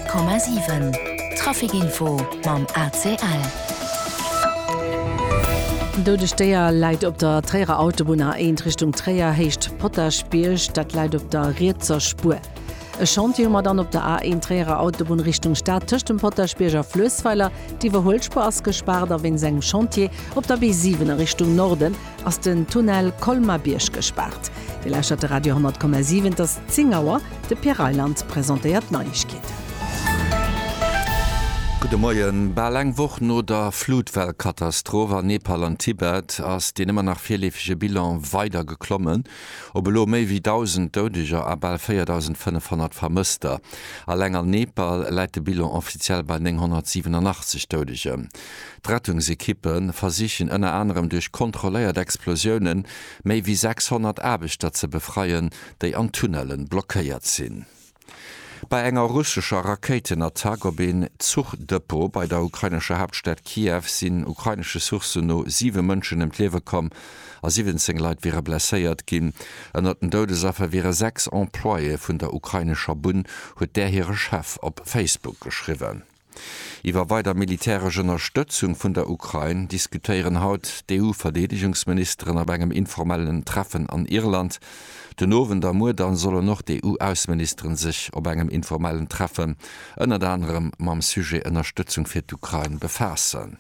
100,7 Trafikinfo mam ACL. De Steier leit op der Träger Autobahn A1 Richtung Träger hecht Potterspierch, dat leit op der Rietzer Spur. E Chantier mat dann op der A1 Träger Autobahn Richtung Stadt töcht dem Potterspierger Flössweiler, die Holzspur ausgespart, a wenn segem Chantier op der B7 Richtung Norden aus den Tunnel Kolmabiersch gespart. Die Leicherte Radio 100,7 das Zingauer de Pierreiland präsentiert Neuigkeit. Gute Morgen. Bei lang Wochen no der Flutwellkatastrophe Nepal an Tibet ass den immer nach vierlefische Bilan weiter geklommen, obelo méi wie 1000 Todeger aber 4500 Vermisster. Allein an Nepal leit de Bilan offiziell bei 987 Todeger. Rettungsekippen versichen unter anderem durch kontrollierte Explosionen méi wie 600 Arbeiter zu befreien, die an Tunnelen blockiert sind. Bei enger russischer Raketenattack op een Zugdepot bei der ukrainische Hauptstadt Kiew sind ukrainische Sourcen no 7 Menschen im Lewe kom, a 17 Leute wäre blessiert gin. An den Todesaffe wäre 6 Employé vun der ukrainischer Bund huet der ihre Chef op Facebook geschrieben. Iwer weiter militärische Unterstützung vun der Ukraine diskutieren haut EU-Verteidigungsministerin auf engem informellen Treffen an Irland. Den Nowen der Mudan solle noch die EU-Außenministerin sich op engem informellen Treffen unter anderem mam Sujet Unterstützung fir d'Ukraine befassen.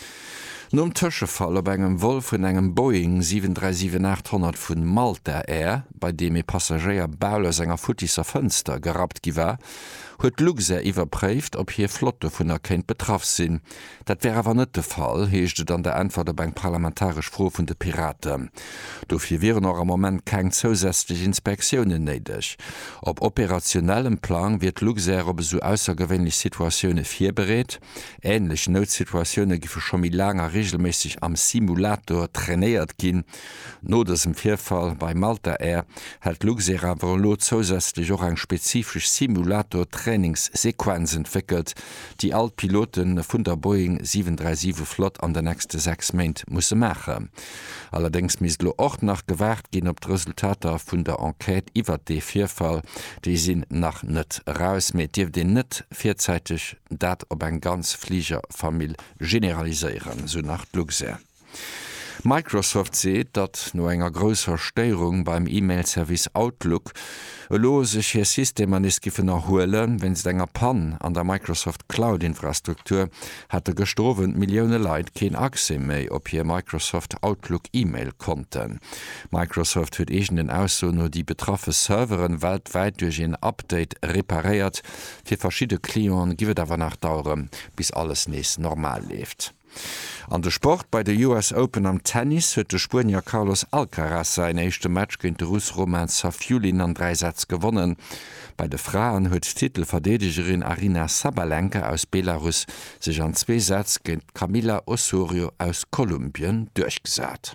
Nom Tëschefall op engem Vol vun engem Boeing 737-800 vun Malta Air, bei dem e Passagier Baule senger Futisser Fënster gerat giwer, huet Luxe iwwerpréft, ob hier Flotte vun erkennt betraff sinn. Dat wäre awer net de Fall, heeschte dann der Antwort beim parlamentarisch Fro vun de Piraten. Dofir wären noch am Moment keng zusätzliche Inspektionen neidig. Op operationellem Plan wird Luxe op so aussergewöhnlich Situationune firbereet. Ähnlich Notsituationune gife schon mi langer regelmäßig am Simulator trainiert gin. No desem Vierfall bei Malta Air hat Luxe Ravolo zusätzlich auch ein spezifisch Simulator Trainingssequenz entwickelt, die all Piloten vun der Boeing 737 Flot an der nächste 6 Monate muss machen. Allerdings mislo auch nach gewahrt gehen op d Resultater vun der Enquete iwwer de Vierfall, die sind nach net raus mit dir den net vierzeitig dat op ein ganz Fliegerfamilie generalisieren, so nach Luxe. Microsoft seht, dat no enger grösser Steierung beim E-Mail-Service Outlook lo sich hier System an is giffen erhoelen, wenn es enger Pan an der Microsoft Cloud-Infrastruktur hatte gestorven Millionen Leute kein Access méi op hier Microsoft Outlook E-Mail konnten. Microsoft huet egenen ausso nur die betraffe Serveren weltweit durch ein Update repariert. Für verschiedene Klienten givet aber nach dauern, bis alles nächst normal lebt. An der Sport bei der US Open am Tennis huet der Spanier Carlos Alcaraz sein echte Match gegen den Russ Roman Safiullin an 3 Sätze gewonnen. Bei den Frauen huet Titelverteidigerin Aryna Sabalenka aus Belarus sich an 2 Sätze gegen Camila Osorio aus Kolumbien durchgesat.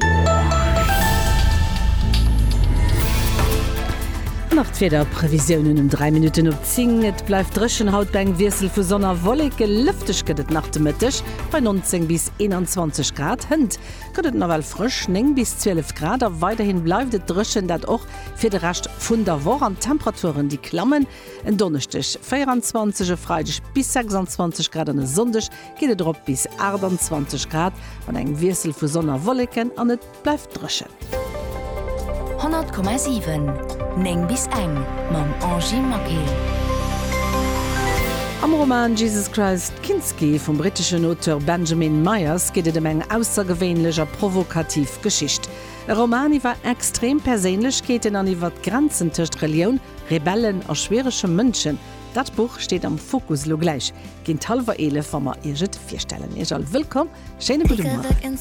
Nachtfeder Prävisionen um 3 Minuten op 10. Et bleif dreschen Hautbeng Wirsel vu Sonner wollige lüftech gëtt nach dem Mittech bei 19 bis 21 Grad hënd. Gëtt nawel frisch 9 bis 12 Grad, a weiterhin bleifet dreschen dat och fir de recht vun der Woche an Temperaturen die klammen. En Donnerstech 24 Freitag bis 26 Grad an Sonntag geht drop bis 28 Grad an eng Wirsel vu Sonner wolleken an et bleif dreschen. 100,7 Neng bis eng mam Angie Makel. Am Roman Jesus Christ Kinski vom britischen Autor Benjamin Myers geht es um eine außergewöhnliche provokativ Geschichte. Der Roman war extrem Persönlichkeiten an über Grenzen zwischen Religion, Rebellen und schweren Menschen. Das Buch steht am Fokus lo gleich. Gehen halber 11 wenn wir irgend vorstellen. Ihr seid willkommen. Schöne gute Morgen.